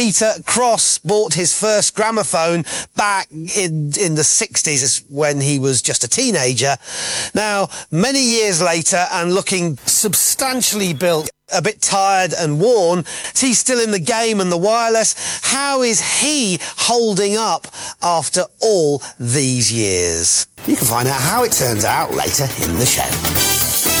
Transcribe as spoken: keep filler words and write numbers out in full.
Peter Cross bought his first gramophone back in, in the sixties when he was just a teenager. Now, many years later and looking substantially built, a bit tired and worn, is he still in the game and the wireless? How is he holding up after all these years? You can find out how it turns out later in the show.